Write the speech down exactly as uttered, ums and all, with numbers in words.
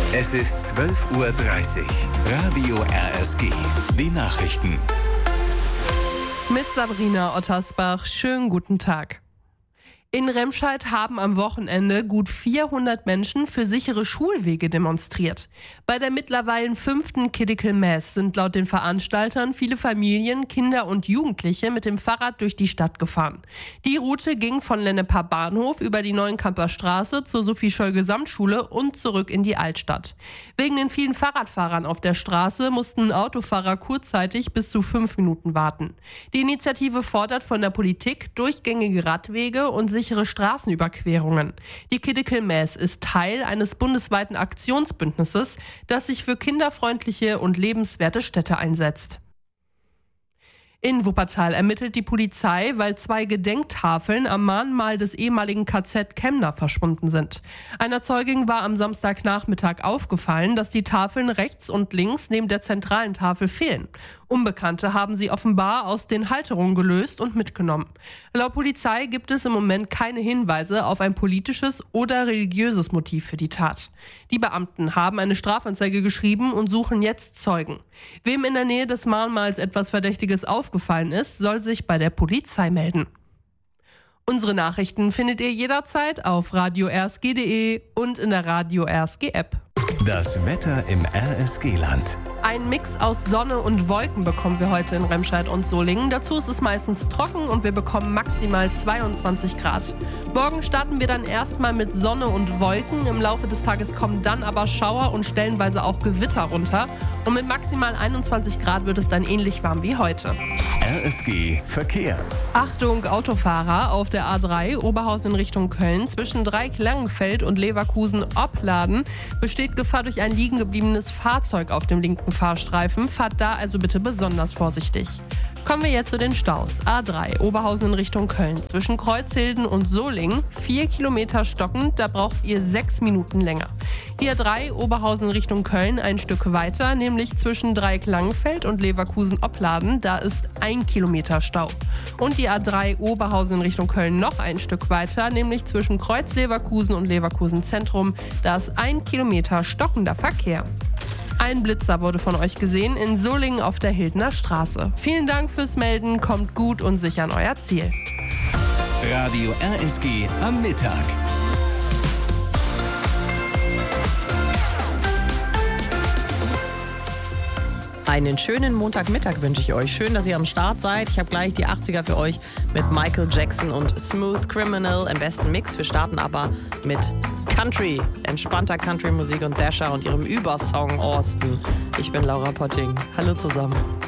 Es ist zwölf Uhr dreißig. Radio R S G. Die Nachrichten. Mit Sabrina Ottersbach. Schönen guten Tag. In Remscheid haben am Wochenende gut vierhundert Menschen für sichere Schulwege demonstriert. Bei der mittlerweile fünften Critical Mass sind laut den Veranstaltern viele Familien, Kinder und Jugendliche mit dem Fahrrad durch die Stadt gefahren. Die Route ging von Lenneper Bahnhof über die Neuenkamper Straße zur Sophie-Scholl-Gesamtschule und zurück in die Altstadt. Wegen den vielen Fahrradfahrern auf der Straße mussten Autofahrer kurzzeitig bis zu fünf Minuten warten. Die Initiative fordert von der Politik durchgängige Radwege und sichere Straßenüberquerungen. Die Critical Mass ist Teil eines bundesweiten Aktionsbündnisses, das sich für kinderfreundliche und lebenswerte Städte einsetzt. In Wuppertal ermittelt die Polizei, weil zwei Gedenktafeln am Mahnmal des ehemaligen K Z Kemner verschwunden sind. Einer Zeugin war am Samstagnachmittag aufgefallen, dass die Tafeln rechts und links neben der zentralen Tafel fehlen. Unbekannte haben sie offenbar aus den Halterungen gelöst und mitgenommen. Laut Polizei gibt es im Moment keine Hinweise auf ein politisches oder religiöses Motiv für die Tat. Die Beamten haben eine Strafanzeige geschrieben und suchen jetzt Zeugen. Wem in der Nähe des Mahnmals etwas Verdächtiges aufgefallen ist, soll sich bei der Polizei melden. Unsere Nachrichten findet ihr jederzeit auf radio r s g punkt d e und in der Radio R S G App. Das Wetter im R S G-Land. Ein Mix aus Sonne und Wolken bekommen wir heute in Remscheid und Solingen. Dazu ist es meistens trocken und wir bekommen maximal zweiundzwanzig Grad. Morgen starten wir dann erstmal mit Sonne und Wolken. Im Laufe des Tages kommen dann aber Schauer und stellenweise auch Gewitter runter. Und mit maximal einundzwanzig Grad wird es dann ähnlich warm wie heute. R S G Verkehr. Achtung, Autofahrer auf der A drei, Oberhausen in Richtung Köln, zwischen Dreieck-Langenfeld und Leverkusen-Opladen besteht Gefahr durch ein liegen gebliebenes Fahrzeug auf dem linken Fahrstreifen. Fahrt da also bitte besonders vorsichtig. Kommen wir jetzt zu den Staus. A drei, Oberhausen in Richtung Köln, zwischen Kreuzhilden und Solingen, vier Kilometer stockend, da braucht ihr sechs Minuten länger. Die A drei, Oberhausen in Richtung Köln, ein Stück weiter, nämlich zwischen Dreieck-Langenfeld und Leverkusen-Opladen, da ist ein Kilometer Stau. Und die A drei, Oberhausen in Richtung Köln noch ein Stück weiter, nämlich zwischen Kreuz-Leverkusen und Leverkusen-Zentrum, da ist ein Kilometer stockender Verkehr. Ein Blitzer wurde von euch gesehen in Solingen auf der Hildener Straße. Vielen Dank fürs Melden, kommt gut und sicher an euer Ziel. Radio R S G am Mittag. Einen schönen Montagmittag wünsche ich euch. Schön, dass ihr am Start seid. Ich habe gleich die achtziger für euch mit Michael Jackson und Smooth Criminal im besten Mix. Wir starten aber mit Country, entspannter Country-Musik und Dasher und ihrem Übersong Austin. Ich bin Laura Potting. Hallo zusammen.